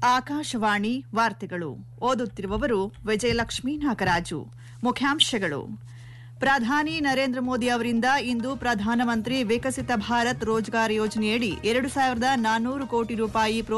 ಆಕಾಶವಾಣಿ ವಾರ್ತೆಗಳು ಓದುತ್ತಿರುವವರು ವಿಜಯಲಕ್ಷ್ಮೀ ನಾಗರಾಜು. ಮುಖ್ಯಾಂಶಗಳು: ಪ್ರಧಾನಿ ನರೇಂದ್ರ ಮೋದಿ ಅವರಿಂದ ಇಂದು ಪ್ರಧಾನಮಂತ್ರಿ ವಿಕಸಿತ ಭಾರತ್ ರೋಜ್ಗಾರ್ ಯೋಜನೆಯಡಿ 2,400 ಕೋಟಿ ರೂಪಾಯಿ